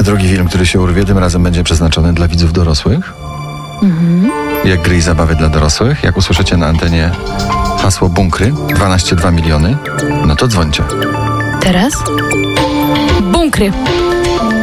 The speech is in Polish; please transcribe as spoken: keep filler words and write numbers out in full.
drugi film, który się urwie, tym razem będzie przeznaczony dla widzów dorosłych. Mhm. Jak gry i zabawy dla dorosłych. Jak usłyszycie na antenie hasło bunkry, dwanaście dwa miliony, no to dzwońcie. Teraz? Bunkry.